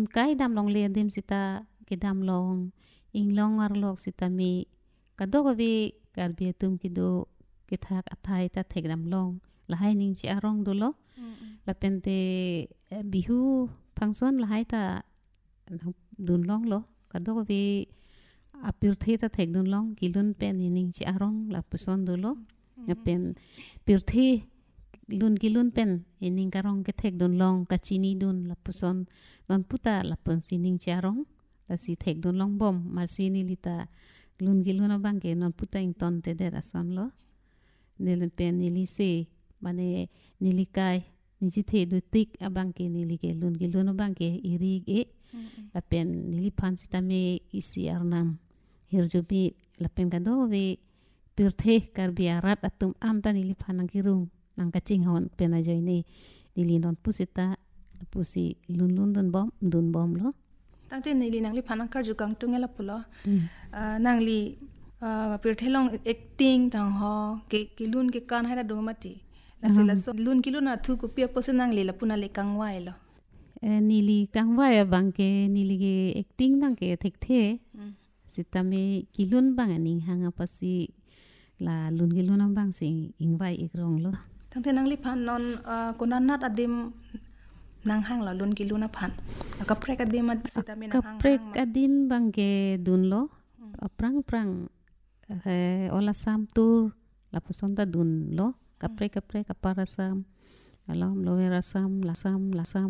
kai dam long le dim sita ke dam long ing long arlok sita mi kadogavi karbi tum kido kithak athai ta thek dam long lahai ning chi arong dulo la pente bihu function lahai ta dun long lo kadogavi apir the ta thek dun long kilun pen ning chi arong la puson dulo la pen pir the lun kilun pen ining karong ke thek dun long kachini dun la puson non puta la pun sining chi arong la si thek dun long bom masini lita lun kilun abang ke non puta ing ton te der ason lo nelen pen nili se mane nili kai nisi the du tik abang ke nili ke lun kilun abang ke irig e la pen nili pan sitame isi arnam hirjubi la pen kado ve pirthe karbi arat atum amta nili panang kirung nang kaching hon pen ajoy ni nili non pusita pusi lun lun dun bom lo tang te nili nang li panang kar ju kang tungela pulo nang li pirthe long acting tang ho ke lun ke kan haira do mati la sila so lun kilun athu ko pia pose nang li la puna le kang wai lo nili kang wai bang ke nili ke acting bang ke thek the sitame kilun bang aning hanga pasi la lun kilun bang sing ingwai ikrong lo tang te nang li pan non konan nat adim nang hang la lun kilun pan ka prek adim sitame nang hang ka prek adim bang ke dun lo prang ola sam tur la pusonta dun lo ka prek aparasam alam loera sam lasam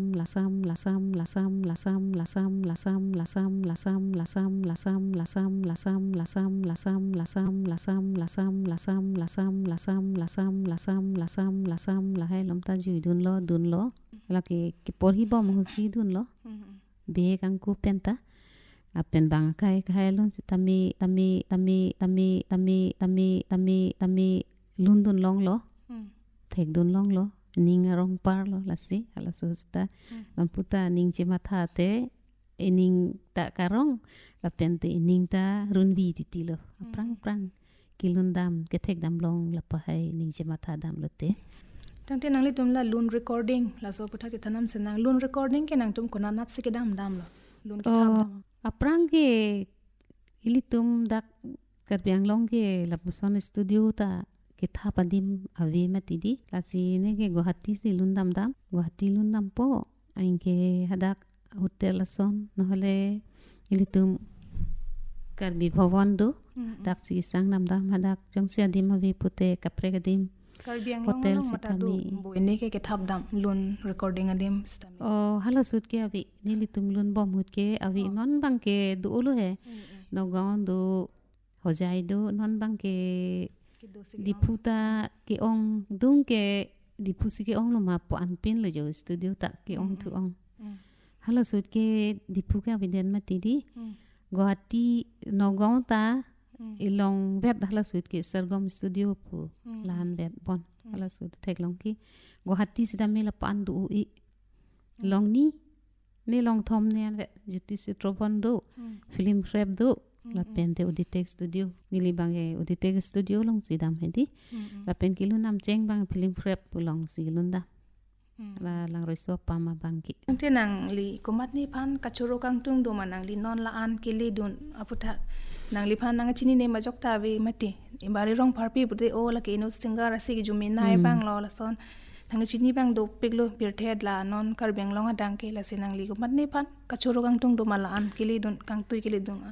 lahai lomta ju dun lo la ke porhi bom husi dun lo be kang ku penta apen bang kai lon sitami tami lundun long lo thek dun long lo ning arong par lo lasi ala susta lamputa ning che matha te ening ta karong la pente ning ta runvi titi lo prang kilun dam ke thek dam long la pahai ning che matha dam lo te tang te nang li tum la lun recording la so putha ti thanam se nang lun recording ke nang tum kona nat se ke dam lo lun ki thab dam aprang ke ilitum dak karbiang long ke la puson studio ta kita padim ave matidi lasi ne ke Guwahati si lundam Guwahati lundam po aing ke hadak hotel ason nohole ilitum karbi bhavan do dak si sang nam dam hadak jongsi adim ave pute kapre kadim karbiang hotel sitami boine ke thab dam lun recording adim sitami hala sut ke avi nilitum lun bom hut ke avi non bang ke du ulu he no gaon do hojai do non bang ke diputa ke ong dung ke dipusi ke ong lo ma po anpin le jo studio ta ke ong tu ong hala sut ke dipu ka viden mati di Guwahati Nagaon ta ilong vet hala sut ke Sargam studio pu lan vet bon hala sut thek long ki Guwahati sidame la pan du i long ni long thom ne vet juti se trobon do film rep do la pente Auditek studio nili bange Auditek studio long sidam hedi la pen kilun nam cheng bang film prep long silunda la lang reso pama bangki ante nang li komat ni pan kachoro kang tung do manang li non la an kili dun aputha nang li pan nang chini ne majok ta ve mati imbari rong parpi bude o la ke no singer asi ki jumi nai bang lo la son nang chini bang do piglo birthed la non kar beng long adang ke la sinang li komat ni pan kachoro kang tung do mala an kili dun kang tui kili dun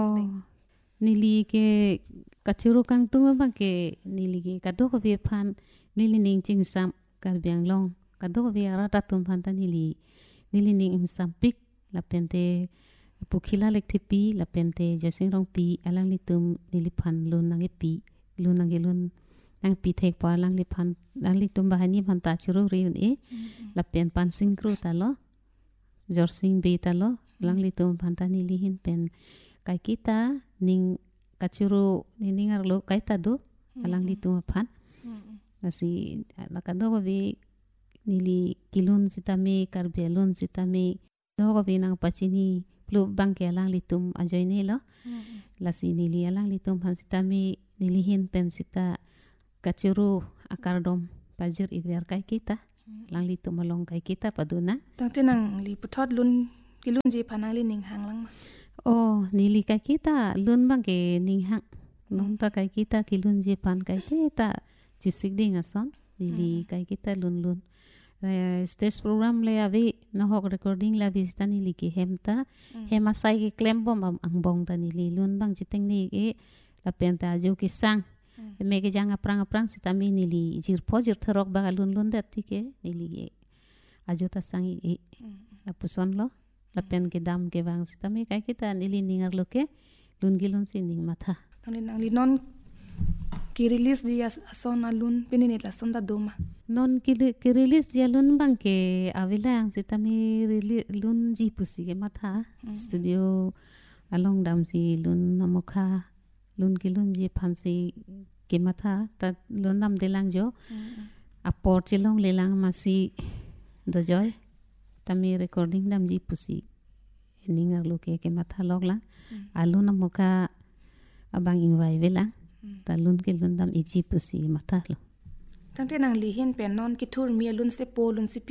nili ke kachoro kang tung bang ke nili ke kado ko ve pan nili ning ching sam kar beng long kado ko ve arata tum pan ta nili ning sam pik la pente pukhila lek thepi la pente jasing rong pi alang li tum nili pan lun nang pi lun nang pi thek pa lang li pan lang li tum bahani pan ta churu ri e la pen pan sing kru ta lo jorsing be ta lo lang li tum pan ta nili hin pen kai kita ning kachuru ning arlo kai ta do alang li tum pan asi la kado ko vi nili kilun sitami karbelun sitami do ko vi nang pachini plu bang ke alang li tum ajoy ni lo la si nili alang li tum pan sitami nili hin pen sita kachuru akardom pajir iver kai kita lang li tum along kai kita paduna tang tenang li puthot lun kilun je panang li ning hang lang ma. Oh, nili kai kita lun bang ke ning hang. Non ta kai kita kilun je pan kai te ta chisik ding ason. Nili kai kita lun. Stage program le avi na hok recording la vista nili ki hemta. Hema sai ki klem bom ang bong ta nili lun bang chiteng ni e la penta jo ki sang. Me ke jang aprang sita mi nili jir therok ba lun dat tike nili e. Ajo ta sang e. La puson lo. La pen ke dam ke bang sita mi kai kita nili ningar lo ke lun gilun si ning matha. Tangli nang li non ki release dia ason alun pinini la son da doma. Non ki release dia lun bang ke avila yang sita mi lun ji pusi ke matha. Studio along dam si lun namokha lun kilun ji pham si ke matha ta lun dam delang jo. Apor chilong lelang masi do joy. Tami recording dam ji pusi ningar lo ke matha logla. Alun namokha abang ingwai vela. Ta lun ke lun dam iji pusi matha lo. Tangte nang lihin pen non ki thur mi lun se po lun si